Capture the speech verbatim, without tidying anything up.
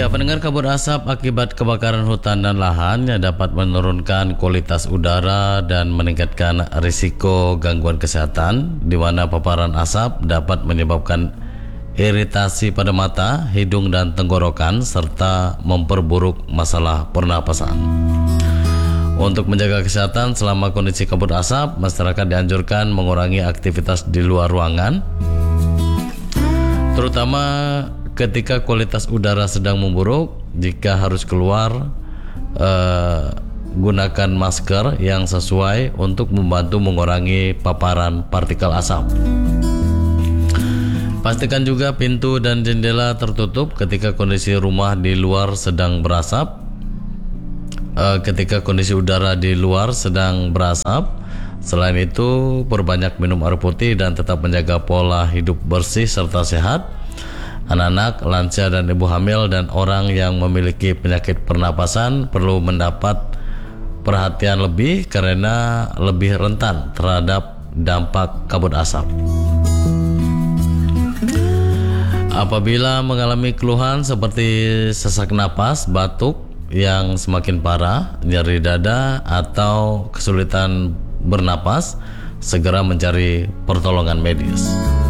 Ya, pendengar, kabut asap akibat kebakaran hutan dan lahan yang dapat menurunkan kualitas udara dan meningkatkan risiko gangguan kesehatan, di mana paparan asap dapat menyebabkan iritasi pada mata, hidung dan tenggorokan serta memperburuk masalah pernapasan. Untuk menjaga kesehatan selama kondisi kabut asap, masyarakat dianjurkan mengurangi aktivitas di luar ruangan, terutama ketika kualitas udara sedang memburuk. Jika harus keluar, eh, gunakan masker yang sesuai untuk membantu mengurangi paparan partikel asap. Pastikan juga pintu dan jendela tertutup ketika kondisi rumah di luar sedang berasap. Eh, ketika kondisi udara di luar sedang berasap. Selain itu, perbanyak minum air putih dan tetap menjaga pola hidup bersih serta sehat. Anak-anak, lansia dan ibu hamil dan orang yang memiliki penyakit pernapasan perlu mendapat perhatian lebih karena lebih rentan terhadap dampak kabut asap. Apabila mengalami keluhan seperti sesak napas, batuk yang semakin parah, nyeri dada atau kesulitan bernapas, segera mencari pertolongan medis.